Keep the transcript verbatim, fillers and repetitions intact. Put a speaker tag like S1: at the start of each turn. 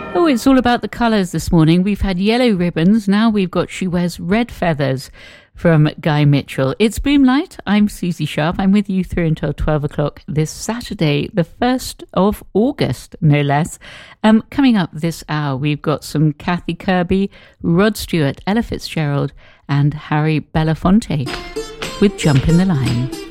S1: Oh, it's all about the colours this morning. We've had yellow ribbons. Now we've got She Wears Red Feathers from Guy Mitchell. It's Boomlight. I'm Susie Sharp. I'm with you through until twelve o'clock this Saturday, the first of August, no less. Um, coming up this hour, we've got some Kathy Kirby, Rod Stewart, Ella Fitzgerald and Harry Belafonte with Jump in the Line.